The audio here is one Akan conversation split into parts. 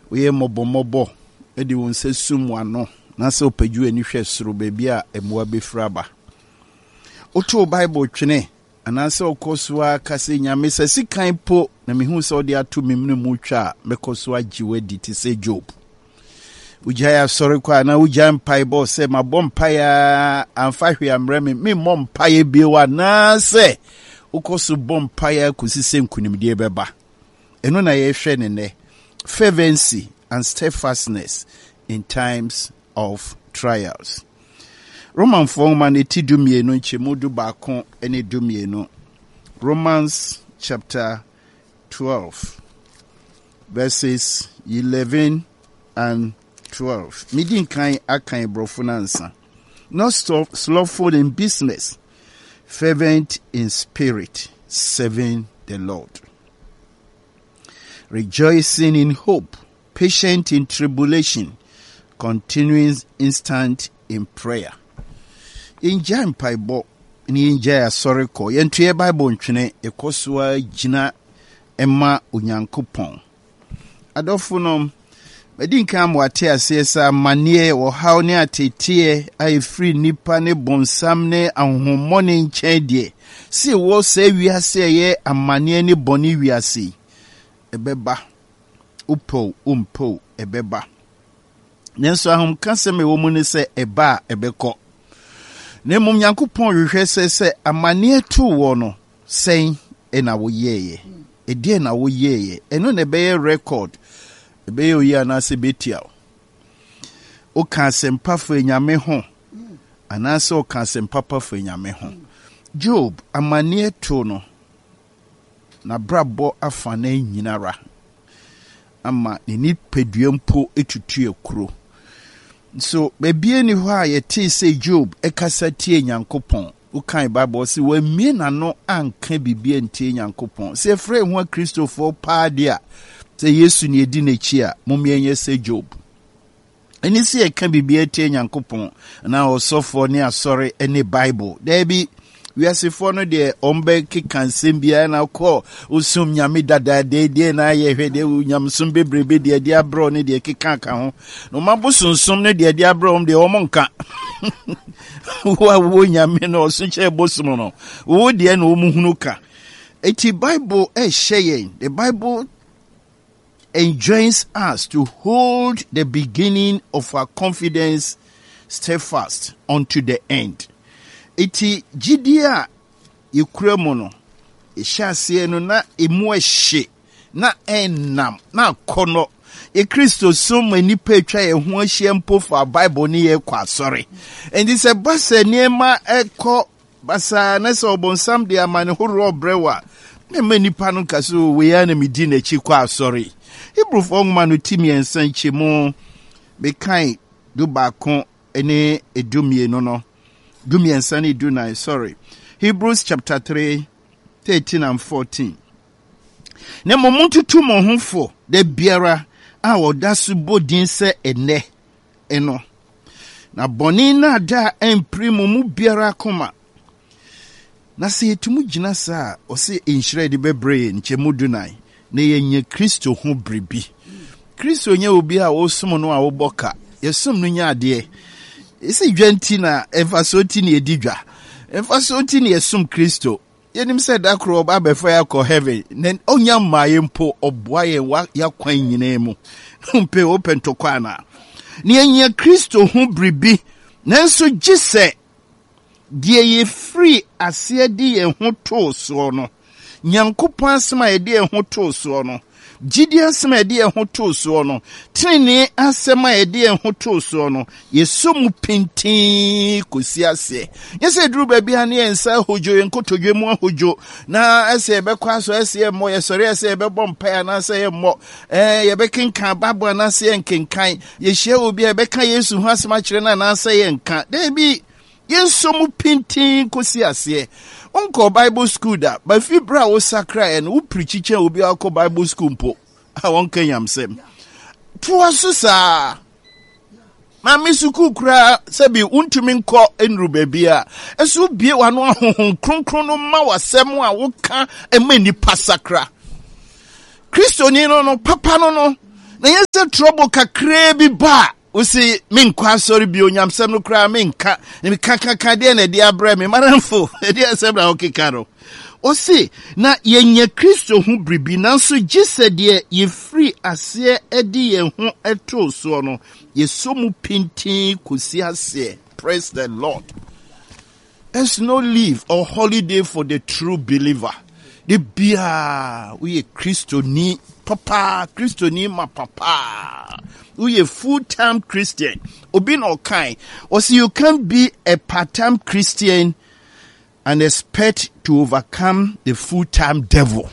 we mobo edi won se sum wano na se opaju ani hwe soro baby a emoa befraba oto Bible twene anase okosua kase nyame se sikan po na mehu se odi ato memne mu twa mekosua giwedi ti se Job ujaya sorry kwa na ujaya mpaibo se mabompaya amfa hwe amreme me mompaye biwa na se ukosu bompaya kusise nkunimdie beba eno na ye hwe ne fervency and steadfastness in times of trials. Roman forman eti dumienu nchemudu bakon ene dumienu. Romans chapter 12 verses 11 and 12. Midin kan akan brofunansa. Not slothful in business, fervent in spirit, serving the Lord. Rejoicing in hope, patient in tribulation, continuing instant in prayer. In Jan Paibo, in Jaya Soriko, Yentuye Bible Nchene, Ekosua Jina Emma Unyankupon. Adofunum, Medinka Mwatea Sesa Manie or how near Tetie, I free nipa ne bonsamne and homoni nchedie. See what say we are say a manie ne boni we are see. Ebeba upo ebeba nenso ahom kase me wo mu ne se eba ebeko ne mum Nyankopon hwehwe se amane tu wo no sen na wo yeye edie na wo yeye eno ne be record be yo ya na se betia o kan sempa fa nyame ho anase o kan sempa pa fa nyame ho Job amane tu no na brabo afana nyinara ama ni peduempo etutu ekuro so bebie ni ho a yete say Job ekasa tie Nyankopon ukan Bible say we mie na no anka bibie ntie Nyankopon say frɛ ho Christopher paadia say Yesu ni edi n'echi a momyenye say Job eni say eka bibie tie Nyankopon na osofo ni asɔre ene Bible there be we are sifo no de ombe kikansem bia na ko usum nyame dada de na ye hwede nyamsum bebrebe de abro ne de kikaka ho no mabosunsum ne de abro de omonka wo nyame no so che bosum no wo de na omuhunu ka eti Bible share the Bible enjoins us to hold the beginning of our confidence steadfast unto the end. Iti jidia yikuremu no ehyasie no na emu ehye na enam na kono Kristo som anipa etwa ye ho ahye mpo fa Bible ni ye kwa asore endi se basa niema ekọ basa na se obonsam de amane horo brewa na manipa no kaso we ya na medi na chi kwa asore Hebrew for ngma timi ensan chemu be kan do ba kon ene edumie no Dumiensani Dunai, sorry. Hebrews chapter 3, 13 and 14. Ne momuntu tu mohunfo de biara a wodasu bodin se eno. Na boni na da emprimo mu biara koma. Na se yetumu gina sa o se enhire de bebre nchemu Dunai. Ne yenye Kristo ho bribi. Kristo nye obi a wo som no a wo boka. Yesum no nya ade. Isi dwenti na emfasoti ni edidwa emfasoti ni esum Kristo yenim said akro ba befa ya ko heaven nen onya maye mpo oboaye wa yakwan nyina mu mpe open to kwana ni enya Kristo hu bribi nanso gise die ye free ase di ye ho to so no Nyankopon asema ye di ye ho to so no Jidi asema edi ho to so no tini asema edi ho to so no yesomu pintin kosi ase yese duru ba bia ne ensa hojo yenkotodwe mu hojo na ase bekwa so ase mo yesore ase bebom pa na ase ye mo ye bekinkan babo na ase yenkenkan ye hye obi e beka Yesu ho asema kire na ase yenka dey bi yesomu pintin kosi ase Unko Bible school da ba fi bra wo sakra en wo preachiche obi akọ Bible school mpo a won kanyam sem to asusa ma misuku kura sebi untumi nkọ enru bebia eso bie wano ahohon kronkron no ma wasem a wo ka emani pasakra Kristo ni no papa no Na yesa trouble kakra bi ba. We say menkwa sorry bi onyamsem no kra menka. Me kaka de na de abra me maramfo. E de asem na okeka no. O say na yenye Kristo hu bribi nanso gise de ye free ase edi ye hu eto so no ye so mu pintin kosi ase. Praise the Lord. There's no leave or holiday for the true believer. The bia we Kristo ni papa, Kristo ni ma papa. We a full-time Christian. Obi no kind. Or see you can't be a part-time Christian and expect to overcome the full-time devil.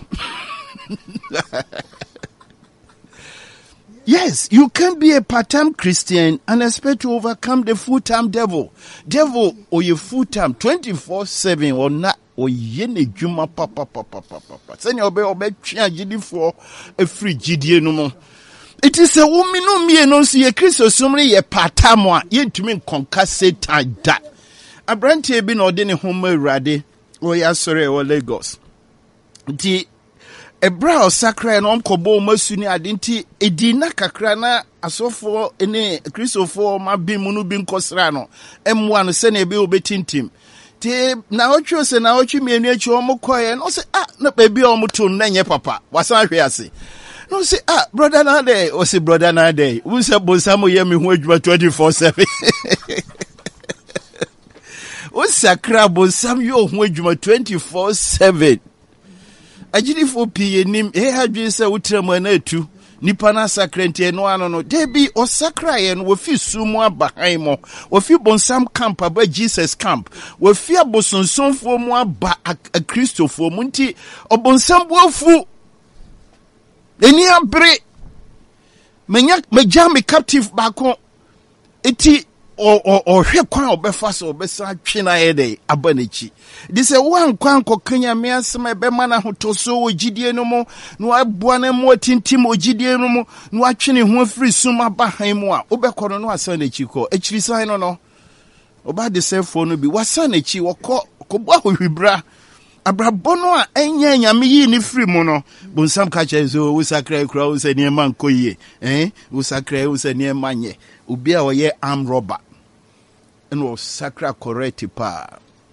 Yes, you can't be a part-time Christian and expect to overcome the full-time devil. Devil or you full-time 24/7 or not or yene juma papa. Send your obe chia for a free GDA no more. It is a woman no me no see a Christo sumri ye part-time one ye to me conquer Satan that. A brand be no deni home rade or ya sorry or Lagos. The Ebra sakra no mkobo masuni adinti edina kakra na asofo ene Christopher mabimu no bi nkosra no M1 se na ebe obetintim te na otwo se na otwi mienu achi omokoye no se na baby omoto na nye papa wasan hwe ase no se brother na dey o se brother na dey wo se bonsamo ye me ho adwuma 24/7 o sakra bonsam yo ho adwuma 24/7 Ajidi for nim hadwin se wutremu na atu nipa na sakrante no ano no debi o sakra ye no wofi sumu abahan mo wofi bonsam camp aba Jesus camp wofi abosonsonfo mu aba a Christopher mu nti obonsam bofu eni abre menya me captive bako eti o hwe kwan obefa so obesa twena ye dey abanichi di se wan kwan kokanya me asema be mana hotoso ogidie no mo no aboa na mo tintim ogidie no mo no atwene ho afiri suma bahan mu a obekọ no asan na chi ko echiri san no oba de selfone no bi wasan na chi wokọ kobo ahwibra abrabo no a enya nyame yi ni free mu no bonsam ka che so wo sakra kura wo se ne man koyie wo sakra wo se ne manye obi a oye arm robber no sakra correct pa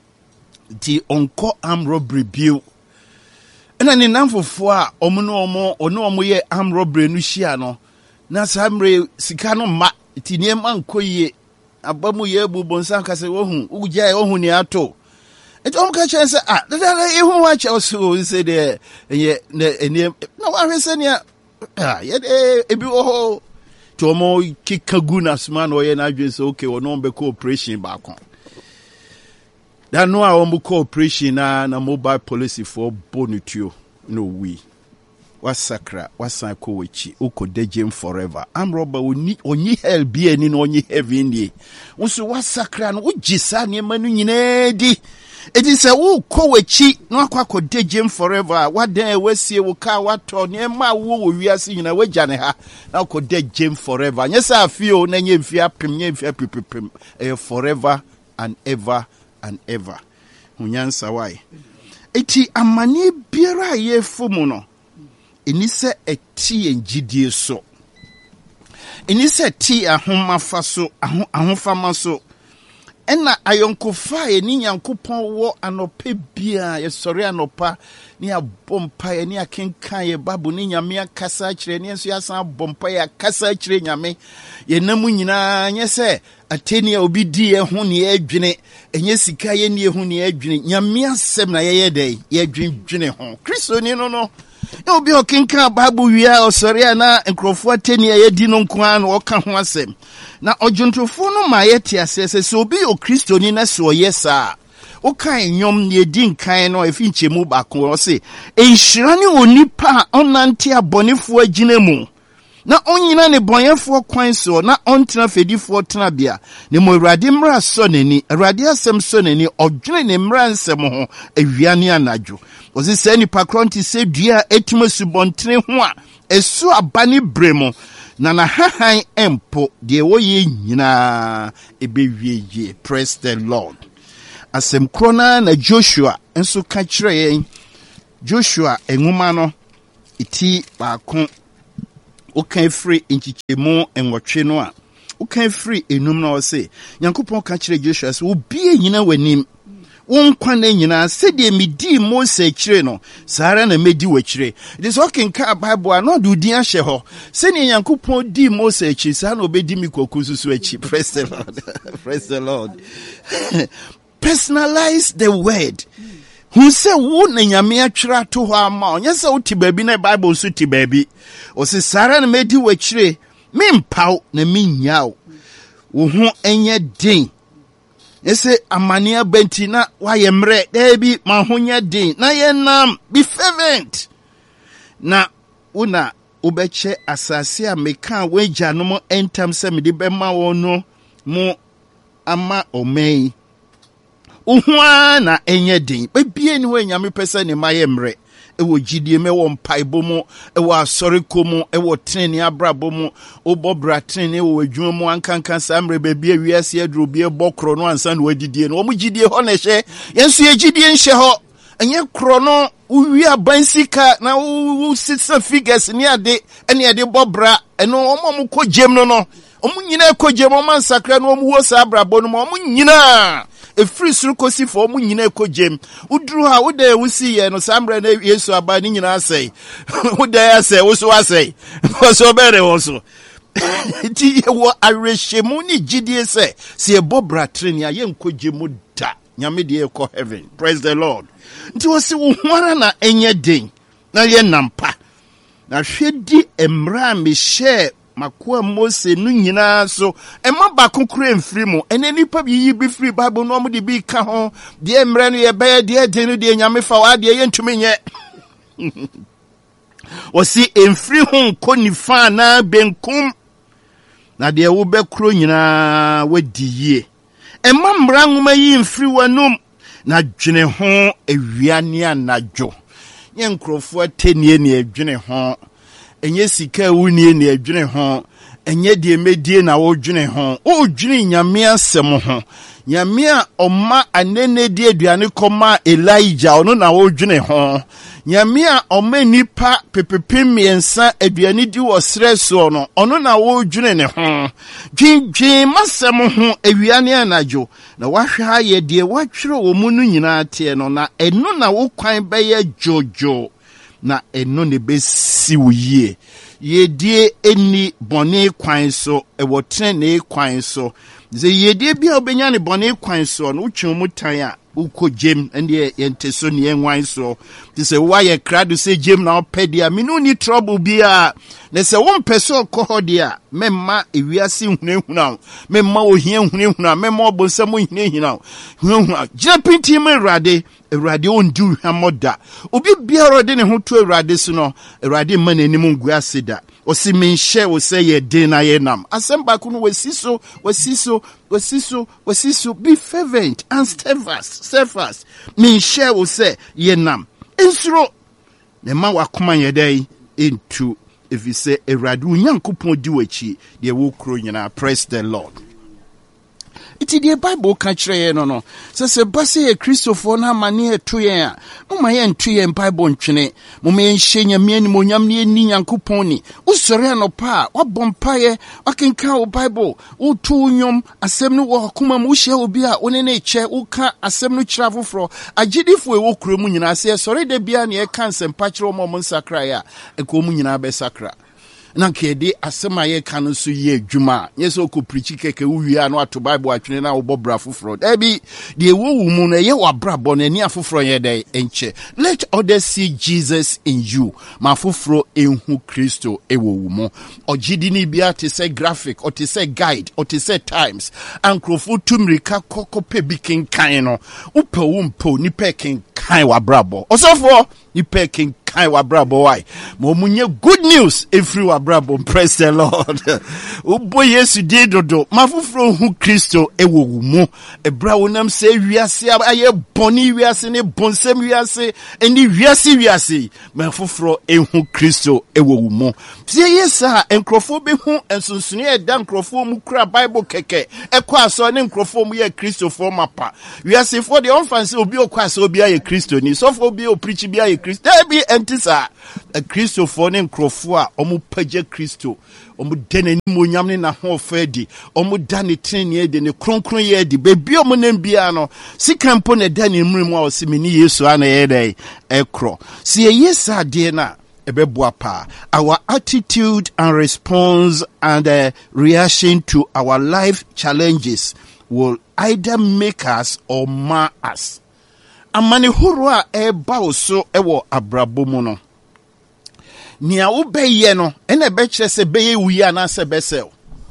di onko arm robbery bill ena ni namfofo a omo ye arm robbery no hia no na samre sika no ma ti ne man koyie abamu ye bu bonsam ka se wo hu ugya wo hu ni ato it on ka chance dada e hu wa cha so say de na wa hwese ne ye ebi wo tomo kikaguna sman oye na adwen so okay wono be cooperation back on that no a ombu cooperation na mobile police for bonutuo no we wasakra wasanko wechi ukodejem forever am robber onyi hell bi ani no onyi heaven ni wonso wasakra no ugisa ne manu nyina di it is a wo kowechi no akwa dejem forever wadan wasie wo ka wato ne ma wo wiase nyina wagya ne ha na ko dejem forever nyesa afio na nye mfia pem nye mfia pipipim forever and ever hunyansa wai eti amani biara ye fumu no enise eti engidie so enise eti ahomafa so ahofama so ena ayonkofa ye ni nyankopon wo anope bia ye sori anopa ni abompa ye ni akenkan ye babu ni nyame akasa kire ni enso yasan abompa ye akasa kire nyame ye namu nyina nye se ateni obi di ye ho ne adwene enye sika ye ne ho ne adwene nyame asem na ye dey ye dwendwene ho Kristo ni no e obi okenkan babu wia osori na nkrofo ateni ye di no nko an wo ka ho asem na ojuntofo no ma ye ti asese so obi o Kristo ni na so yesa o kan nyom ne di nkan no efi nchemu bako o se enhyira ne onipa onante abonefo agina mu na onyina ne bonyefo kwan so na ontena fedifo tena bia ne mo Awurade mra so nani Awurade asem so nani odwene ne mra nsem ho awiane anadwo o se se nipa kronti se dua etuma subontere ho a esu abane bremo na hahan empo de wo ye nyina ebewieye. Praise the Lord. Asem krona na Joshua enso ka kire yen Joshua enwuma no iti baako okay free inchichemo enwotwe no a okay free enum na o say Nyankopɔn ka kire Joshua say obi nyina wanim wonkwa na nyina sɛdeɛ medi Mose kire no sara na medi wakire it is okay ka Bible no do din ahye ho sɛne Nyankopɔn di Mose akyi saa na obedi mi koku susu akyi praise the Lord praise the Lord personalize the word who say wo na nyame atwira to ho ama onye sɛ wo ti baabi na Bible so ti baabi o se sara na medi wakire mempaw na menyaw wo ho enye din ese amania benti na wayemre debi mahonya din na yenam be fervent na una obeche asase a meka weja no mo entam se me de bema wono mo ama omei uhua na enye din bebie ni we nyame pese ne mayemre ewo gidie me wo mpaibo mu ewo asoreko mu ewo trene abrabo mu obobra trene wo adwuma mu ankankan samre bebie wiase aduro bie bokro no ansa na wadidie no wo gidie ho na hye yenso ye gidie nhye ho enye kro no uwi abansika na wo sisa figures ni ade ene ade bobra eno omo ko jem no omo nyina ko jem omo ansakra no omo wo sa abrabo no omo nyina efiri suru kosi fo mu nyina ekojem uduru ha wo da wusi ye no samre na Yesu aba ni nyina asai wo da asai wo so asai so bere wo so ti wo arehemu ni gidie se bobra treni aye nkogemu da nyame de ekọ heaven praise the Lord nti wo se wo hwara na enye den na ye nampa na hwedi emra me share makoa Mose no nyina so ema ba kokure mfiri mu ene nipa bi yi bi free Bible no mo de bi ka ho de emre no ye be de den no de nyame fa wa de ye ntumi nye o si emfiri ho konifa na benkum na de wo be kro nyina wadi yie ema mra nwoma yi mfiri wanum na dwene ho ewiane anadwo nye nkrofo atenie ne adwene ho enye sika wunie ne adwene ho enye de medie na wo dwene ho o dwene nyame asem ho nyame a oma anene de aduane koma Elijah ono na wo dwene ho nyame a oma nipa pepepem miensa aduane di wo sreso no ono na wo dwene ne ho dwindwin masem ho awiane anadwo na wahwa ye de watwere wo mu no nyina te no na eno na wo kwan be ye jojo na eno ne besi wuye yedie eni bone kwan so ewo trene kwan so ze yedie bia obenya ne bone kwan so no utwe mu tan a ukojem ende yente so ne enwan so ti se why krado se jem na opedia me no ni trouble bia na se won peso kohodia memma ewiase hunehuna memma ohia hunehuna memma obonsam hunehina hunehuna japinti me Erade ondu hamoda obi biara de ne ho to Erade so no Erade ma nanim ngu aseda o si menhye wo se ye den na ye nam asemba ku no wasiso be fervent and steadfast menhye wo se ye nam ensuro ne ma wakoma ye dai entu if you say Erade Onyankopon di wachi de wo kro nyina praise the Lord. Iti the Bible ka kire no se base Christopher na mane eto yen a moma ye nto yen Bible ntwene moma ye nhye nyame ani monyam ne ni Nyankopon ni usore anopa wabompa ye wakenka wo Bible utu nyom asem no wo kuma mu hye obi a one na eche uka asem no kira foforo agidifo e wo kuro mu nyina se sore de bia ne e kan sempa kire o mo nsakra ya e ko mu nyina be sakra na kede asema ye kan so ye adwuma yeso ko preach keke wuwia no ato Bible atwene na wo bobra foforo ebi de wo mu no ye wabrabo na ni afoforo ye dey enche let others see Jesus in you ma foforo enhu Kristo ewo mu ogidi ni bia te say graphic or te say guide or te say times ankrofo tumrika kokope bikin kan no upe wo mpo ni pekin kan wabrabo osofo ni pekin kai wabrabo why mo munye good news every wabrabo praise the Lord obo Yesu di dodo mafufro hu Kristo ewo mu ebra wonam se wiase aye boni wiase ne bonsem wiase eni wiase mafufro ehu Kristo ewo mu tie yesa enkrofo be hu ensunsune e da enkrofo mu kura Bible keke ekwa so ne enkrofo mu ye Kristo for mapa wiase for the onfanse obi okwa so obi aye Kristo ni so for obi o preach bi aye Kristo e bi ntisa a Christopher ne nkrofo a omu pagye Christo omu dene ni monyam ne na ho fadi omu dane trenie de ne kronkron ye di bebi omu nem bia no sikampo ne dane mrimu a osimini Yesu ana ye dai ekro si yesa de na ebeboa pa. Our attitude and response and reaction to our life challenges will either make us or mar us. Amani huru a eba oso ewo abrabo mu no. Nia wo beye no ene be kire se beye wi ana se besel.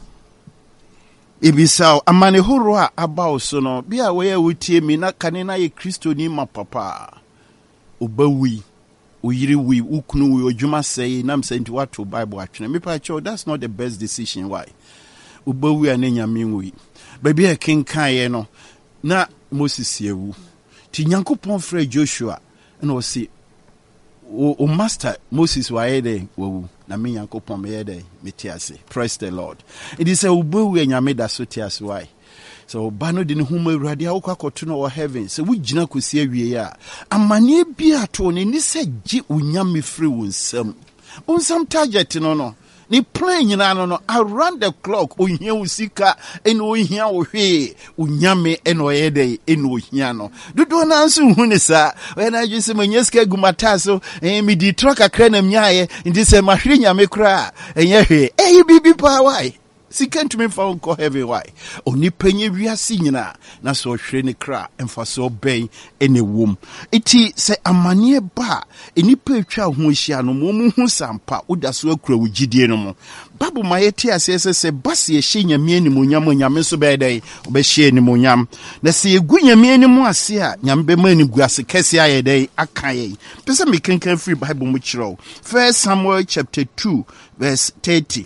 Ibisao amani huru a aba oso no bia we wutie mi na kane na ye Kristo ni ma papa. Obawi uyiri wi ukunu wi odwuma sei nam se nti wato Bible atwene. Me pa cho that's not the best decision why. Obawi anenya minwi. Baby a king kaye no na Moses yewu. Ti Nyankopon frɛ Joshua na o si o master Moses wa yede wo na me Nyankopon me yede metiase. Praise the Lord. It is a ubu we nyame da so tiase why. So bano de ne huma awurade a wokakoto no wɔ heaven. Se wo gina kosi awie ya. Amane bia to ne ni se gi unyame frɛ wo nsam. Onsam target no. Ni plan nyina no around the clock ohia usika eno ohia ohwe unyame eno yede eno ohia no dodo na nso hu ne sa we na dwese manyeska gumata so mi di truck akra na mnyaaye ndi se mahwe nyame kra enye hwe bibi pa why sika ntumi fa nko heavy why oni panye wiase nyina na so hwe ne kra emfa so ben ene wom eti se amane ba enipa etwa ho hia no mo hu sampa oda so akura wugidie no mo babu mayeti asese se base ye hye nyame animonyam nyame so be dai obe hye animonyam na se egu nyame animu ase a nyame be mani guase kese aye dai akaye pese me kenkan free Bible mu kiro 1 Samuel chapter 2 verse 30.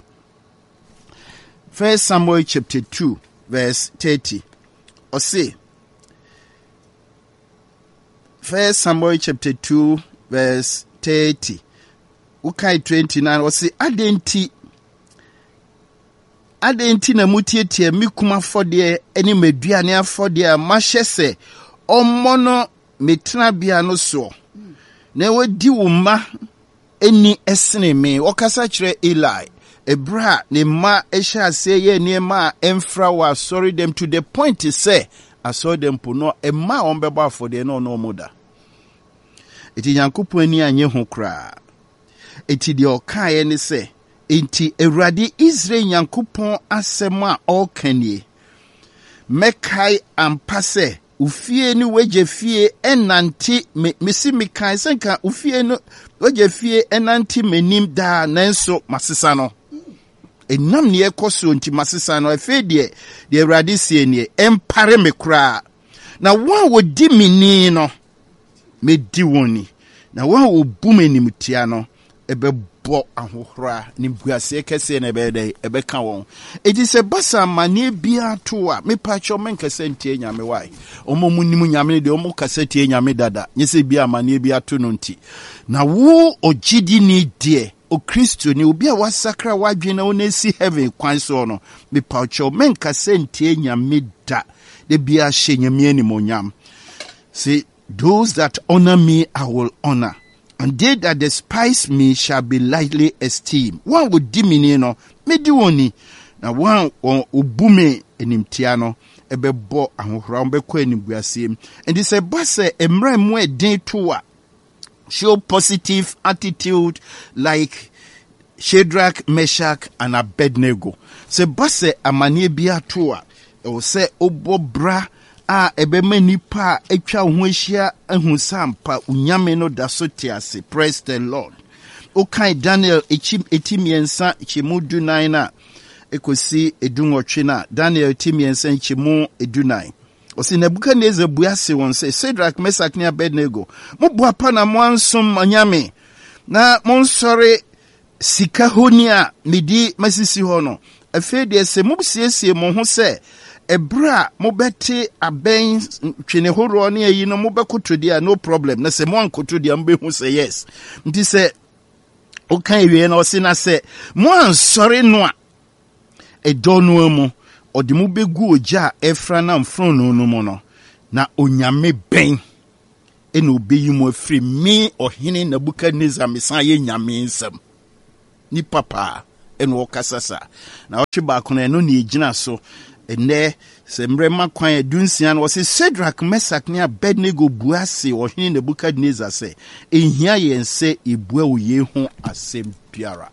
1 Samuel chapter 2 verse 30. Or say 1 Samuel chapter 2 verse 30. Ukai 29 or say adenti na mutietie mikuma fode eni meduane afode a mahye ommono metra bia no so na wadi wo ma eni esene me okasa kire Eli Ebra ne ma esha say ye niema emfra wa sorry them to the point to say I saw them puno emma ombeba for the no moda. Eti Nyankopon ani anye ho kra. Eti de okaye ne se enti Ewurade Israel Nyankopon asema okanie. Mekai ampase ufie ni weje fie enanti mesi mekai senka ufie no weje fie enanti menim da nanso masesa no. Enam ne ekoso nti masesa no afi de Ewurade sie ne empare me kra na wan wodi mini no medi woni na wan obu manim tia no ebebo ahohora ni buase kese na ebede ebeka won edi se basa mane bia to a me pacho menkase ntie nyame wai omomu nim nyame de omo kase tie nyame dada nyese bia mane bia to no nti na wo ogidi ni de o Kristo ni obi a wasakra wadwe na onesi heaven kwan so no me pacho menkase ntie nyame da de bia hye nyame animonyam. See, those that honor me I will honor, and they that despise me shall be lightly esteemed. One would dimini no me di woni na one obume enimtia no ebebo ahohora ombekọ enimbuasem. And this say emra mu eden to a show positive attitude like Shadrach, Meshach, and Abednego. Se base amanie bia to a o se obobra a ebema nipa etwa ho ahia ahu sampa unyame no da so tiase. Praise the Lord. Okay, Daniel etimiensa chimu dunai na ekosi edunwotwe na Daniel etimiensa chimu edunai. Osi Nebukadnezar buase won se Shadrach, Meshach ne Abednego mo boapa na mo ansom anyame na mo nsore sika honi a medi masisi ho no afi de se mo siesie mo ho se ebra mo bete aben twene horo ne ayi no mo bekoto dia no problem na se mo ankoto dia mbe hu se yes nti se o kan wie na o se na se mo ansore no a edonu mu odi mu begu oja efra na mfron no mu no na onyame ben eno be mu afiri me ohene Nebukadnezar mesan ye nyame nsam ni papa eno okasasa na otwe ba kono eno ne egina so ene sembrema kwan edunsia no wose Shadrach, Meshach ne Abednego buase ohene Nebukadnezar se ehia yense ebua wo ye ho asem biara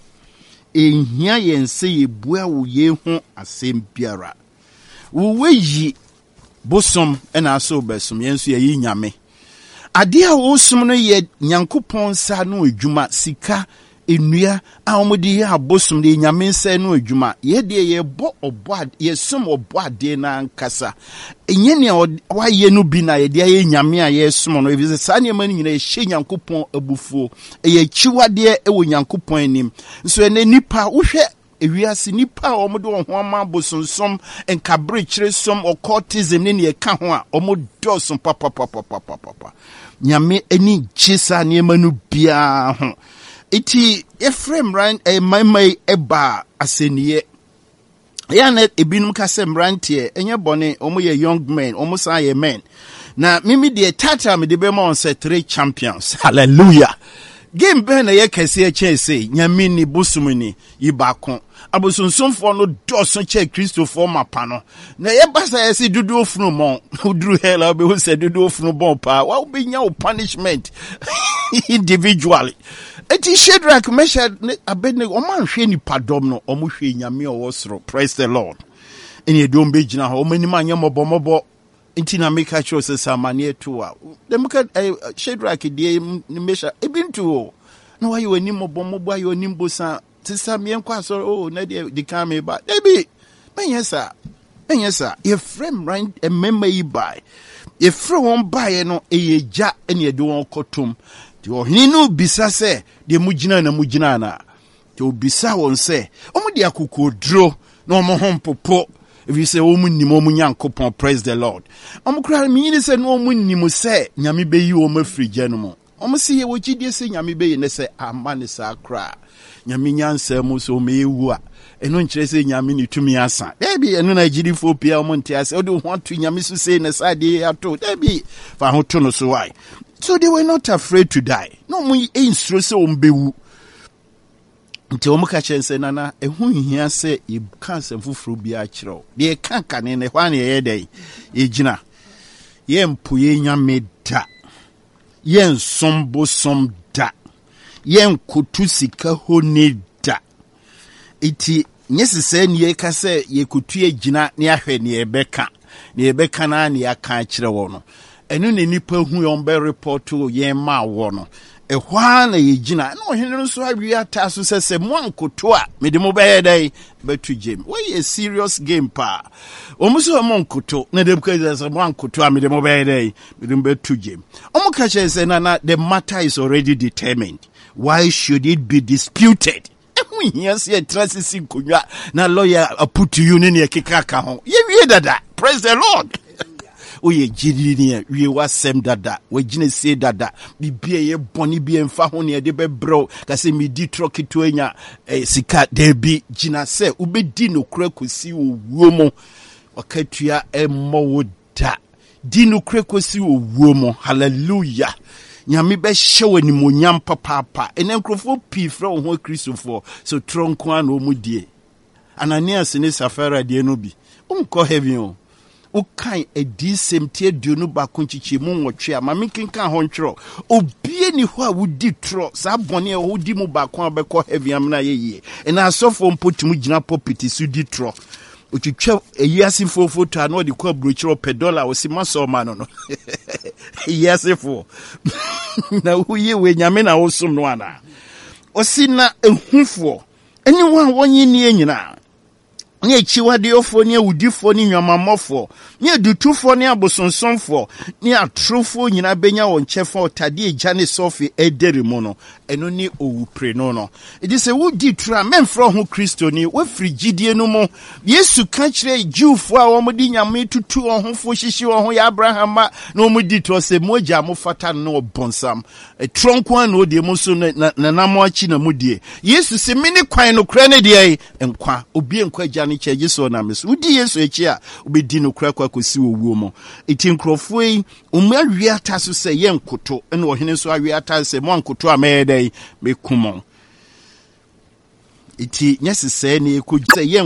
ehia yense ebua wo ye ho asem biara wo weyi bosom ena so besom yenso ye nyame ade a wo som no ye Nyankopɔn sa no adwuma sika enua a omudi ya bosom de nyame nsa no adwuma ye de ye bo obo ye som obo ade na nkasa enye ne wa ye no bi na ye de ye nyame a ye som no ebi sa ne ma nyina ye hye Nyankopɔn abufuo ye chiwade e wo Nyankopɔn anim so ene nipa wo hwe ewiase nipa a omode wo ho ama bosonsom enkabre kire som occultism ne ye ka ho a omodo som papa nyame eni chisa ne ma no bia ho iti Ephraim ran mai eba aseniye ya na ebinum kasem rantie enye bone omo ye young men omo sa ye men na mimi de tata me de be mo on say 3 champions hallelujah game ben na ye kese chese nyame ni bosumuni yibako abosonsomfo no doso che Christopher mapano na ye basa ye si dudu ofunu mon udru hela be who say dudu ofunu bon pa wa be nya punishment individually eti Shadrach, Meshach, Abednego oman hwe ni padom no omo hwe nyame owosro praise the Lord eni edom be gina ho omani manya mobomobo enti na make sure say samane to a dem ka Shadrach die ni Meshach ebintu o no why you ani mobomobo ayo ani mbosa tisa me nkwa so na de kan me ba debi menyesa Ephraim ran emema yi bai Ephraim won bae no eyeja eni ede won kotom ti ohini no bisa se de mugina na ti obisa won se omudi akokodro na omo popo if you say omunnim omunyankopon praise the Lord omukra mi se no omunnim se nyame beyi o mafrigye no mo omo se ye wogidie se nyame beyi ne se amane sa kra nyame nyansa mu so mewu a eno nkire se nyame ni tumi asa debi eno na gidifo pia omo ntia se odi ho to nyame so se ne sa de ato debi fa ho to no so why. So they were not afraid to die. No mu insuro se ombewu. Nti omuka chense nana ehu hia se e cancer fufuru bia kiro. De kanka ne hwan ye dey. E gina. Ye mpuye nyame da. Ye nsombo som da. Ye nkotu sika hone da. Iti nyesese ne ye ka se ye kotu ye gina ne ahwe ne ebeka. Ne ebeka na ne aka kire wo no. Enu ne nipa hu yombe report ye ma wo no ehwa na ye gina na ohene no so awi ata so sese mo ankoto a me de mo be dey betu game we a serious game pa omuso mo ankoto na de because mo ankoto a me de mo be dey me de betu game omuka che na the matter is already determined. Why should it be disputed? Yes, ye trust kunwa na lawyer put to you ne kekaka ho ye wie dada praise the Lord. Oye jidini we wasem dada we gine se dada bibie ye boni bi emfa ho ne de bebro ka se mi di troki to enya sika debi gina se ubedi no kura kosi owuo mo wakatua emmo da di no kura kosi owuo mo hallelujah nyame be hyew animonyam papa ene nkrofo pi fra wo ho Christopher so tronko an omudie Ananias ne Safira de no bi unko heaven o ukai edi semtie duonu ba konchichi mu nwotwe ama menkenka ho ntwero obie ni ho a wudi tro sa bone e ho di mu ba kon abekọ heavy amna yeye ena asofo mpotimu gina popiti su di tro otwitwa eyiasifo foto ano de kwa brochiro $1 osimaso ma no eyiasifo na uye we nyame na wosom no ana osina ehufo eni wa wonyi ni enyina nye chiwade ofo ne udifo ni nwamamofo nye dutufo ne abosonsonfo ne atrofo nyina benya won chefo tade agya ne sofi ederi mu no eno ni owupre no it is a wudi tra memfro ho Kristo ni we frigidie no mo Yesu ka kire Jewfo a wo modi nyame tutu ohofo hihyi wo ho ya Abraham na wo di to se moja mo fata no bonsam tronko an no de mo so na namo achi na mudie Yesu se mini kwan no kra ne de enkwa obi enkwa gya ne kye Yesu na meso wudi Yesu echi a obedi no kra kwa kosi owuo mo etinkrofo yi awiata so se ye nkoto ene ohene so awiata se mo nkoto a meyedai me kumon iti nyese se ne ekogye se ye